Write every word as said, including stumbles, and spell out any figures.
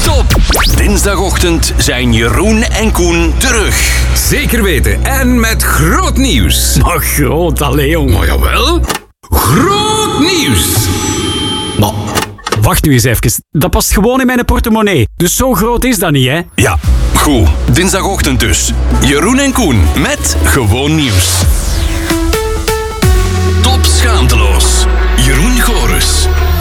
Top! Dinsdagochtend zijn Jeroen en Koen terug. Zeker weten. En met groot nieuws. Maar groot, allee, jong. Maar jawel. Groot nieuws. Maar, wacht nu eens even. Dat past gewoon in mijn portemonnee. Dus zo groot is dat niet, hè? Ja, goed. Dinsdagochtend dus. Jeroen en Koen met gewoon nieuws. Top schaamteloos. Jeroen Goris.